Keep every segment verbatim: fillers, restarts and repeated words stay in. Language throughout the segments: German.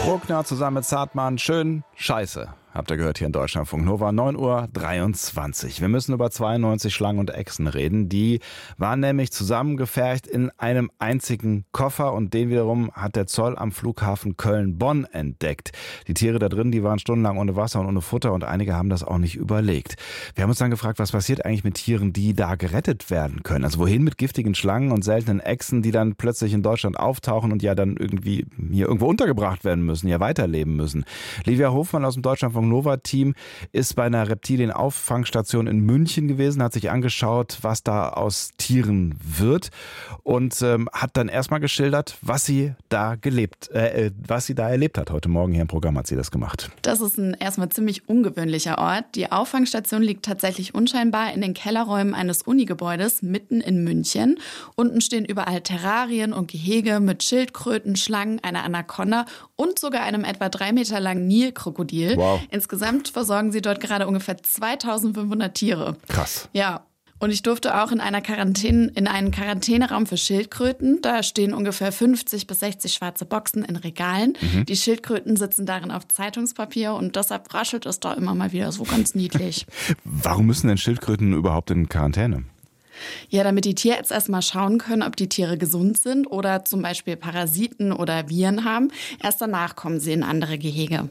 Bruckner zusammen mit Zartmann. Schön scheiße. Habt ihr gehört hier in Deutschlandfunk Nova, neun Uhr dreiundzwanzig. Wir müssen über zweiundneunzig Schlangen und Echsen reden. Die waren nämlich zusammengefercht in einem einzigen Koffer und den wiederum hat der Zoll am Flughafen Köln-Bonn entdeckt. Die Tiere da drin, die waren stundenlang ohne Wasser und ohne Futter und einige haben das auch nicht überlegt. Wir haben uns dann gefragt, was passiert eigentlich mit Tieren, die da gerettet werden können? Also wohin mit giftigen Schlangen und seltenen Echsen, die dann plötzlich in Deutschland auftauchen und ja dann irgendwie hier irgendwo untergebracht werden müssen, ja weiterleben müssen. Livia Hofmann aus dem Deutschlandfunk Nova-Team ist bei einer Reptilien-Auffangstation in München gewesen, hat sich angeschaut, was da aus Tieren wird und ähm, hat dann erstmal geschildert, was sie da gelebt, äh, was sie da erlebt hat. Heute Morgen hier im Programm hat sie das gemacht. Das ist ein erstmal ziemlich ungewöhnlicher Ort. Die Auffangstation liegt tatsächlich unscheinbar in den Kellerräumen eines Unigebäudes mitten in München. Unten stehen überall Terrarien und Gehege mit Schildkröten, Schlangen, einer Anaconda und sogar einem etwa drei Meter langen Nilkrokodil. Wow. Insgesamt versorgen sie dort gerade ungefähr zweitausendfünfhundert Tiere. Krass. Ja. Und ich durfte auch in einer Quarantäne, in einen Quarantäneraum für Schildkröten. Da stehen ungefähr fünfzig bis sechzig schwarze Boxen in Regalen. Mhm. Die Schildkröten sitzen darin auf Zeitungspapier und deshalb raschelt es da immer mal wieder so ganz niedlich. Warum müssen denn Schildkröten überhaupt in Quarantäne? Ja, damit die Tierärzte erstmal schauen können, ob die Tiere gesund sind oder zum Beispiel Parasiten oder Viren haben. Erst danach kommen sie in andere Gehege.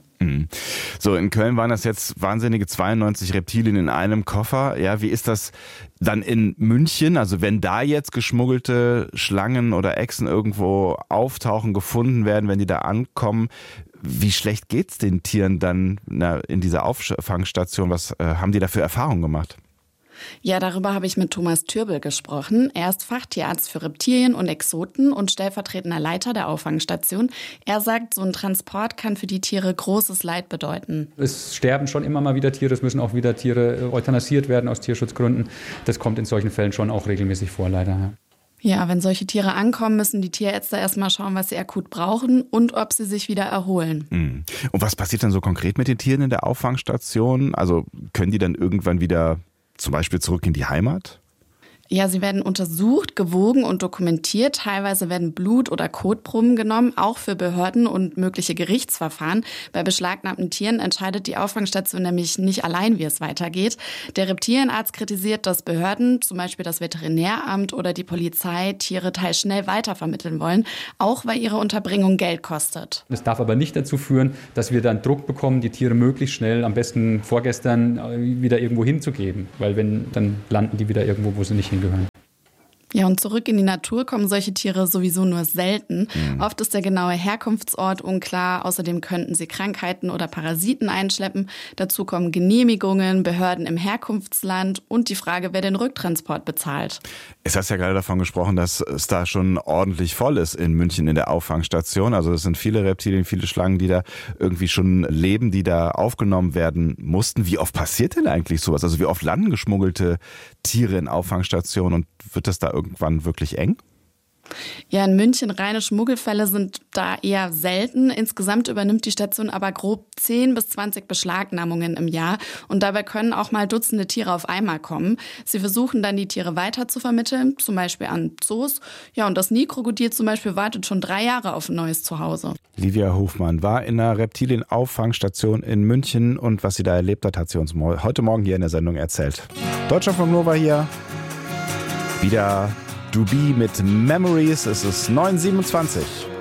So, in Köln waren das jetzt wahnsinnige zweiundneunzig Reptilien in einem Koffer. Ja, wie ist das dann in München? Also wenn da jetzt geschmuggelte Schlangen oder Echsen irgendwo auftauchen, gefunden werden, wenn die da ankommen, wie schlecht geht's den Tieren dann na, in dieser Auffangstation? Was äh, haben die da für Erfahrungen gemacht? Ja, darüber habe ich mit Thomas Türbel gesprochen. Er ist Fachtierarzt für Reptilien und Exoten und stellvertretender Leiter der Auffangstation. Er sagt, so ein Transport kann für die Tiere großes Leid bedeuten. Es sterben schon immer mal wieder Tiere, es müssen auch wieder Tiere euthanasiert werden aus Tierschutzgründen. Das kommt in solchen Fällen schon auch regelmäßig vor, leider. Ja, wenn solche Tiere ankommen, müssen die Tierärzte erstmal schauen, was sie akut brauchen und ob sie sich wieder erholen. Und was passiert dann so konkret mit den Tieren in der Auffangstation? Also können die dann irgendwann wieder zum Beispiel zurück in die Heimat? Ja, sie werden untersucht, gewogen und dokumentiert. Teilweise werden Blut- oder Kotproben genommen, auch für Behörden und mögliche Gerichtsverfahren. Bei beschlagnahmten Tieren entscheidet die Auffangstation nämlich nicht allein, wie es weitergeht. Der Reptilienarzt kritisiert, dass Behörden, zum Beispiel das Veterinäramt oder die Polizei, Tiere teils schnell weitervermitteln wollen, auch weil ihre Unterbringung Geld kostet. Das darf aber nicht dazu führen, dass wir dann Druck bekommen, die Tiere möglichst schnell, am besten vorgestern, wieder irgendwo hinzugeben. Weil wenn, dann landen die wieder irgendwo, wo sie nicht hingehören. Ja, und zurück in die Natur kommen solche Tiere sowieso nur selten. Mhm. Oft ist der genaue Herkunftsort unklar. Außerdem könnten sie Krankheiten oder Parasiten einschleppen. Dazu kommen Genehmigungen, Behörden im Herkunftsland und die Frage, wer den Rücktransport bezahlt. Es hast ja gerade davon gesprochen, dass es da schon ordentlich voll ist in München in der Auffangstation. Also es sind viele Reptilien, viele Schlangen, die da irgendwie schon leben, die da aufgenommen werden mussten. Wie oft passiert denn eigentlich sowas? Also wie oft landen geschmuggelte Tiere in Auffangstationen und wird das da irgendwann wirklich eng? Ja, in München reine Schmuggelfälle sind da eher selten. Insgesamt übernimmt die Station aber grob zehn bis zwanzig Beschlagnahmungen im Jahr. Und dabei können auch mal Dutzende Tiere auf einmal kommen. Sie versuchen dann, die Tiere weiter zu vermitteln, zum Beispiel an Zoos. Ja, und das Nilkrokodil zum Beispiel wartet schon drei Jahre auf ein neues Zuhause. Livia Hofmann war in einer Reptilien-Auffangstation in München und was sie da erlebt hat, hat sie uns heute Morgen hier in der Sendung erzählt. Deutschlandfunk Nova hier. Wieder Dubi mit Memories. Es ist neun Uhr siebenundzwanzig.